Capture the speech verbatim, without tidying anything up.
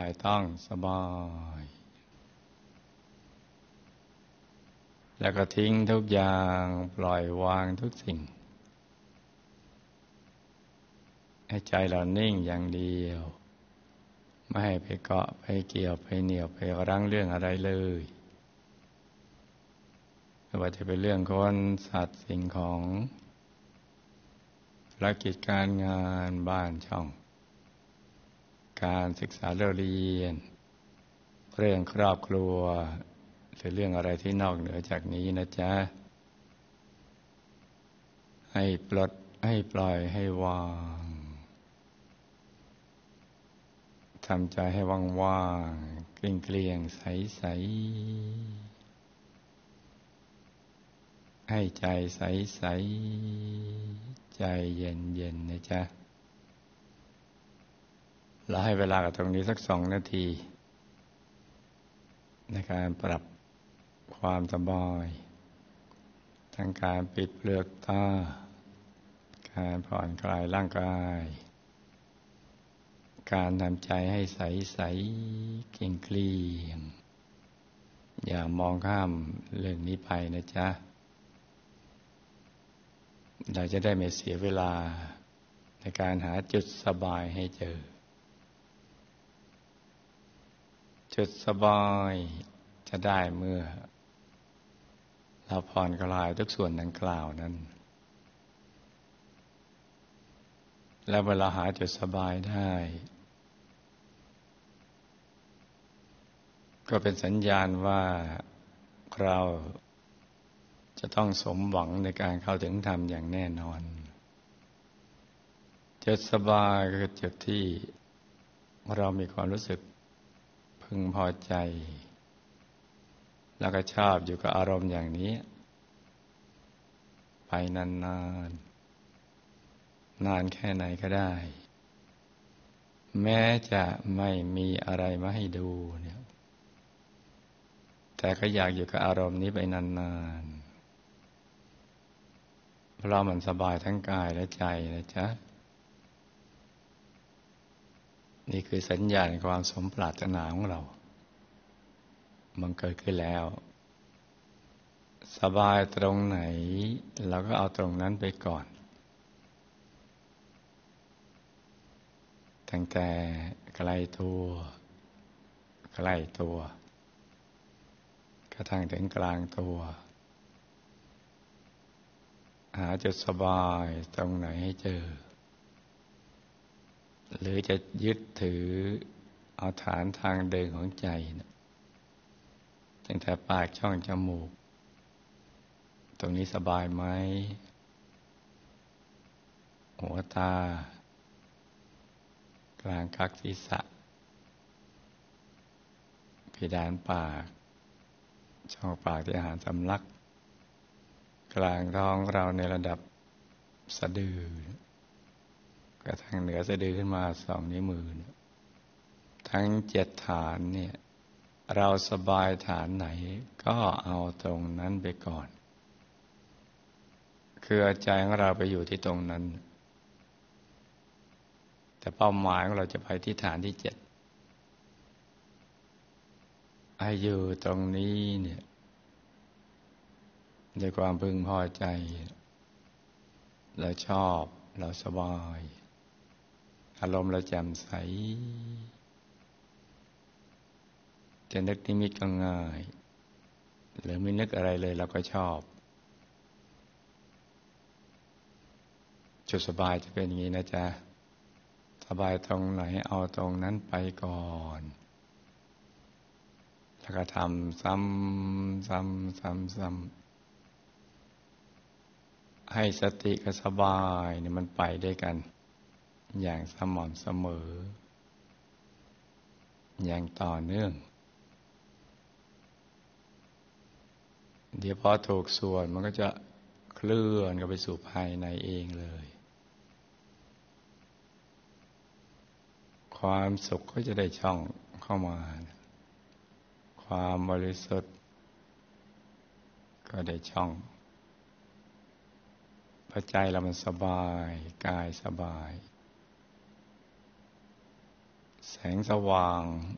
ต้องสบาย แล้วก็ทิ้งทุกอย่างปล่อยวางทุกสิ่งให้ใจเรานิ่งอย่างเดียวไม่ให้ไปเกาะไปเกี่ยวไปเหนี่ยวไปรั้งเรื่องอะไรเลยไม่ว่าจะเป็นเรื่องคนสัตว์สิ่งของธุรกิจการงานบ้านช่องการศึกษาเรียนเรื่องครอบครัวหรือเรื่องอะไรที่นอกเหนือจากนี้นะจ๊ะให้ปลดให้ปล่อยให้วางทำใจให้ว่างๆเกลี้ยงๆใสๆให้ใจใสๆใจเย็นๆนะจ๊ะเราให้เวลากับตรงนี้สักสองนาทีในการปรับความสบายทั้งการปิดเปลือกตาการผ่อนคลายร่างกายการทำใจให้ใสๆเกลี้ยงๆอย่ามองข้ามเรื่องนี้ไปนะจ๊ะเราจะได้ไม่เสียเวลาในการหาจุดสบายให้เจอจุดสบายจะได้เมื่อเราผ่อนคลายทุกส่วนดังกล่าวนั้นแล้วเวลาหาจุดสบายได้ก็เป็นสัญญาณว่าเราจะต้องสมหวังในการเข้าถึงธรรมอย่างแน่นอนจุดสบายก็คือจุดที่เรามีความรู้สึกพึงพอใจแล้วก็ชอบอยู่กับอารมณ์อย่างนี้ไปนานๆ น, นานแค่ไหนก็ได้แม้จะไม่มีอะไรมาให้ดูเนี่ยแต่ก็อยากอยู่กับอารมณ์นี้ไปนานๆเพราะมันสบายทั้งกายและใจนะจ๊ะนี่คือสัญญาณความสมปรารถนาของเรามันเกิดขึ้นแล้วสบายตรงไหนเราก็เอาตรงนั้นไปก่อนตั้งแต่ไกลตัวใกล้ตัวกระทั่งถึงกลางตัวหาจุดสบายตรงไหนให้เจอหรือจะยึดถือเอาฐานทางเดินของใจนะตั้งแต่ปากช่องจมูกตรงนี้สบายไหมหัวตากลางคักศีรษะเพดานปากช่องปากที่อาหารสำลักกลางท้องเราในระดับสะดือกระทั่งเหนือสะดือขึ้นมาสองนิ้วมือทั้งเจ็ดฐานเนี่ยเราสบายฐานไหนก็เอาตรงนั้นไปก่อนคือใจของเราไปอยู่ที่ตรงนั้นแต่เป้าหมายของเราจะไปที่ฐานที่เจ็ดให้อยู่ตรงนี้เนี่ยด้วยความพึงพอใจเราชอบเราสบายอารมณ์เราแจ่มใสจะนึกนิมิตก็ง่ายหรือไม่นึกอะไรเลยเราก็ชอบจุดสบายจะเป็นอย่างนี้นะจ๊ะสบายตรงไหนเอาตรงนั้นไปก่อนแล้วก็ทำซ้ำซ้ำซ้ำซ้ำให้สติกับสบายเนี่ยมันไปด้วยกันอย่างสม่ำเสมออย่างต่อเนื่องเดี๋ยวพอถูกส่วนมันก็จะเคลื่อนเข้าไปสู่ภายในเองเลยความสุขก็จะได้ช่องเข้ามาความบริสุทธิ์ก็ได้ช่องพอใจเรามันสบายกายสบายแสงสว่าง